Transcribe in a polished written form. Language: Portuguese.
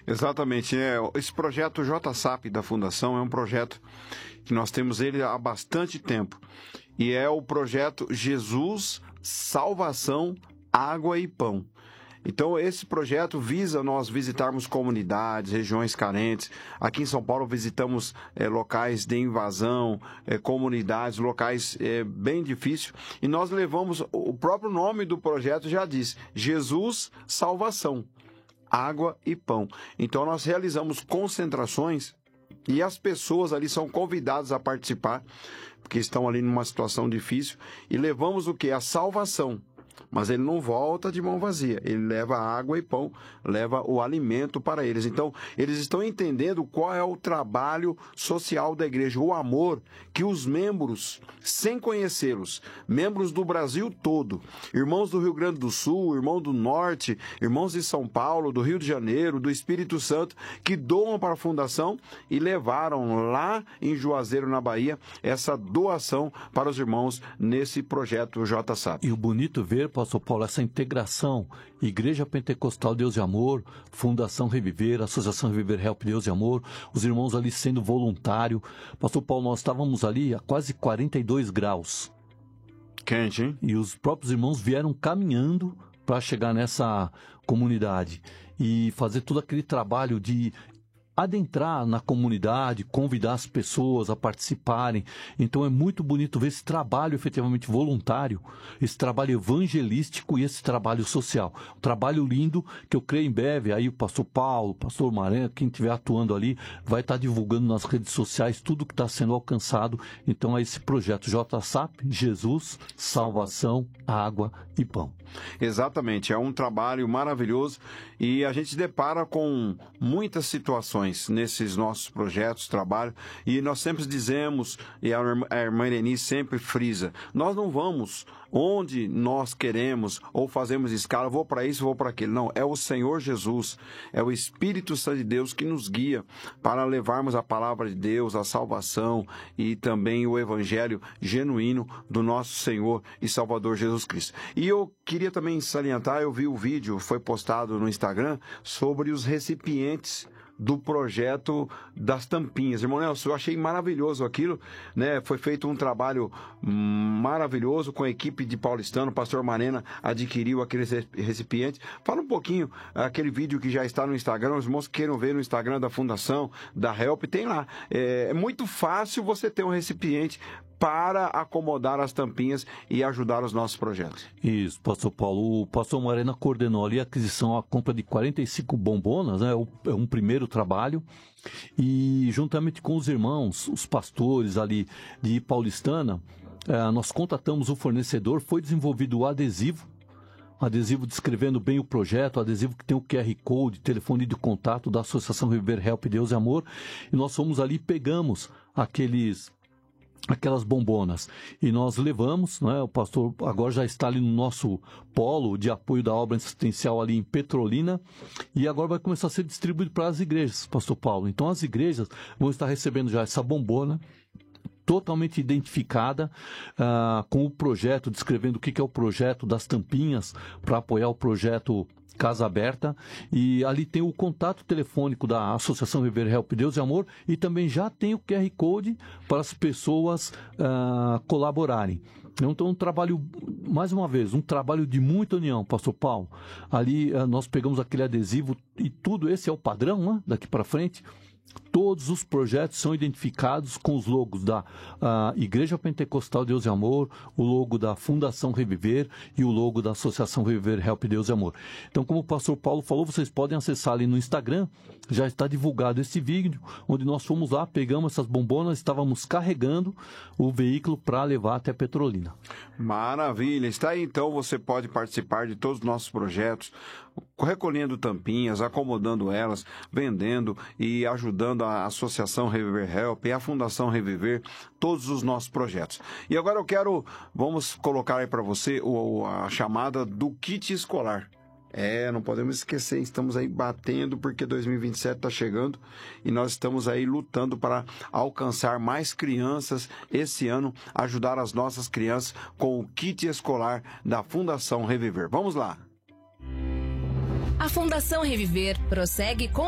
Exatamente. Esse projeto JSAP da Fundação é um projeto que nós temos ele há bastante tempo. E é o projeto Jesus, Salvação, Água e Pão. Então, esse projeto visa nós visitarmos comunidades, regiões carentes. Aqui em São Paulo visitamos locais de invasão, comunidades, locais bem difíceis. E nós levamos, o próprio nome do projeto já diz, Jesus, Salvação, Água e Pão. Então, nós realizamos concentrações e as pessoas ali são convidadas a participar, porque estão ali numa situação difícil. E levamos o quê? A salvação. Mas ele não volta de mão vazia, ele leva água e pão, leva o alimento para eles. Então, eles estão entendendo qual é o trabalho social da igreja, o amor que os membros, sem conhecê-los, membros do Brasil todo, irmãos do Rio Grande do Sul, irmãos do Norte, irmãos de São Paulo, do Rio de Janeiro, do Espírito Santo, que doam para a Fundação e levaram lá em Juazeiro, na Bahia, essa doação para os irmãos nesse projeto JSAP. E o bonito ver, Pastor Paulo, essa integração, Igreja Pentecostal Deus de Amor, Fundação Reviver, Associação Reviver Help Deus de Amor, os irmãos ali sendo voluntário. Pastor Paulo, nós estávamos ali a quase 42 graus. Quente, hein? E os próprios irmãos vieram caminhando para chegar nessa comunidade e fazer todo aquele trabalho de adentrar na comunidade, convidar as pessoas a participarem. Então é muito bonito ver esse trabalho efetivamente voluntário, esse trabalho evangelístico e esse trabalho social. Um trabalho lindo que eu creio em breve, aí o pastor Paulo, o pastor Maranhão, quem estiver atuando ali, vai estar divulgando nas redes sociais tudo que está sendo alcançado. Então é esse projeto JSAP, Jesus, Salvação, Água e Pão. Exatamente, é um trabalho maravilhoso e a gente depara com muitas situações nesses nossos projetos, trabalho, e nós sempre dizemos, e a irmã Ireni sempre frisa, nós não vamos onde nós queremos ou fazemos escala, vou para isso, vou para aquilo. Não, é o Senhor Jesus, é o Espírito Santo de Deus que nos guia para levarmos a palavra de Deus, a salvação e também o evangelho genuíno do nosso Senhor e Salvador Jesus Cristo. E eu queria também salientar, eu vi o vídeo, foi postado no Instagram, sobre os recipientes do projeto das tampinhas. Irmão Nelson, eu achei maravilhoso aquilo, né? Foi feito um trabalho maravilhoso com a equipe de Paulistano, o pastor Marena adquiriu aqueles recipientes. Fala um pouquinho, aquele vídeo que já está no Instagram, os irmãos que queiram ver no Instagram da Fundação, da Help, tem lá. É muito fácil você ter um recipiente para acomodar as tampinhas e ajudar os nossos projetos. Isso, pastor Paulo. O pastor Marena coordenou ali a aquisição, a compra de 45 bombonas, né? É um primeiro trabalho. E juntamente com os irmãos, os pastores ali de Paulistana, nós contatamos o fornecedor, foi desenvolvido o adesivo descrevendo bem o projeto, adesivo que tem o QR Code, telefone de contato da Associação Reviver Help Deus e Amor, e nós fomos ali e pegamos aquelas bombonas. E nós levamos, né, o pastor agora já está ali no nosso polo de apoio da obra assistencial ali em Petrolina, e agora vai começar a ser distribuído para as igrejas, pastor Paulo. Então as igrejas vão estar recebendo já essa bombona, totalmente identificada com o projeto, descrevendo o que é o projeto das tampinhas, para apoiar o projeto Casa Aberta, e ali tem o contato telefônico da Associação Reviver Help Deus e Amor, e também já tem o QR Code para as pessoas colaborarem. Então, um trabalho, mais uma vez, um trabalho de muita união, pastor Paulo. Ali nós pegamos aquele adesivo e tudo, esse é o padrão, né, daqui para frente. Todos os projetos são identificados com os logos da Igreja Pentecostal Deus e Amor, o logo da Fundação Reviver e o logo da Associação Reviver Help Deus e Amor. Então, como o pastor Paulo falou, vocês podem acessar ali no Instagram, já está divulgado esse vídeo, onde nós fomos lá, pegamos essas bombonas, estávamos carregando o veículo para levar até Petrolina. Maravilha! Está aí, então, você pode participar de todos os nossos projetos, recolhendo tampinhas, acomodando elas, vendendo e ajudando a Associação Reviver Help e a Fundação Reviver, todos os nossos projetos. E agora vamos colocar aí para você a chamada do kit escolar. Não podemos esquecer, estamos aí batendo porque 2027 está chegando e nós estamos aí lutando para alcançar mais crianças esse ano, ajudar as nossas crianças com o kit escolar da Fundação Reviver. Vamos lá! A Fundação Reviver prossegue com